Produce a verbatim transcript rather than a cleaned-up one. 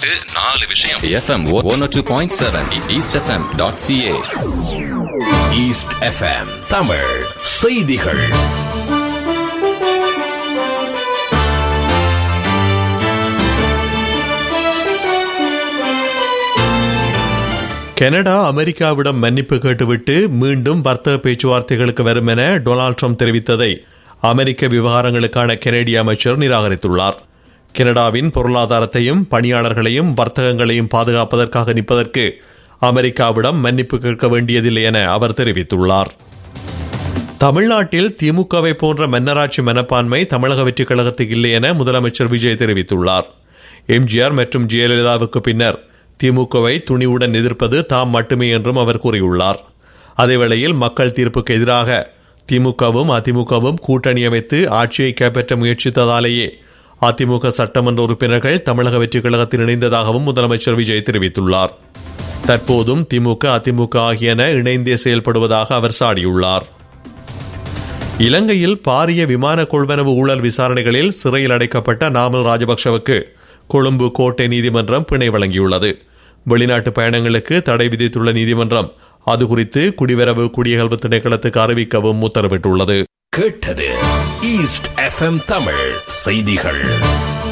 பத்து நாலு விஷயம். FM one oh two point seven east f m dot c a. East FM Tamil செய்திகள். Canada அமெரிக்காவிடம் மன்னிப்பு கேட்டுவிட்டு மீண்டும் வர்த்தக பேச்சுவார்த்தைகளுக்கு வரும் என டொனால்ட் ட்ரம்ப் தெரிவித்ததை அமெரிக்க விவகாரங்களுக்கான கனேடிய அமைச்சர் நிராகரித்துள்ளார். கனடாவின் பொருளாதாரத்தையும் பணியாளர்களையும் வர்த்தகங்களையும் பாதுகாப்பதற்காக நிற்பதற்கு அமெரிக்காவிடம் மன்னிப்பு கேட்க வேண்டியதில்லை என அவர் தெரிவித்துள்ளார். தமிழ்நாட்டில் திமுகவை போன்ற மன்னராட்சி மனப்பான்மை தமிழக வெற்றிக் கழகத்துக்கு இல்லை என முதலமைச்சர் விஜய் தெரிவித்துள்ளார். எம்ஜிஆர் மற்றும் ஜெயலலிதாவுக்கு பின்னர் திமுகவை துணிவுடன் எதிர்ப்பது தாம் மட்டுமே என்றும் அவர் கூறியுள்ளார். அதேவேளையில் மக்கள் தீர்ப்புக்கு எதிராக திமுகவும் அதிமுகவும் கூட்டணி அமைத்து ஆட்சியை கைப்பற்ற முயற்சித்ததாலேயே அதிமுக சட்டமன்ற உறுப்பினர்கள் தமிழக வெற்றிக் கழகத்தில் இணைந்ததாகவும் முதலமைச்சர் விஜய் தெரிவித்துள்ளார். தற்போதும் திமுக அதிமுக ஆகியன இணைந்தே செயல்படுவதாக அவர் சாடியுள்ளார். இலங்கையில் பாரிய விமான கொள்வனவு ஊழல் விசாரணைகளில் சிறையில் அடைக்கப்பட்ட நாமல் ராஜபக்சவுக்கு கொழும்பு கோட்டை நீதிமன்றம் பிணை வழங்கியுள்ளது. வெளிநாட்டு பயணங்களுக்கு தடை விதித்துள்ள நீதிமன்றம் அது குறித்து குடிவரவு குடியகல்வு திணைக்களத்துக்கு அறிவிக்கவும் உத்தரவிட்டுள்ளது. கேட்டது ஈஸ்ட் எஃப்எம் தமிழ் செய்திகள்.